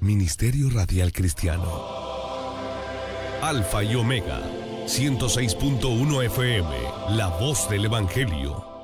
Ministerio Radial Cristiano. Alfa y Omega, 106.1 FM, La Voz del Evangelio.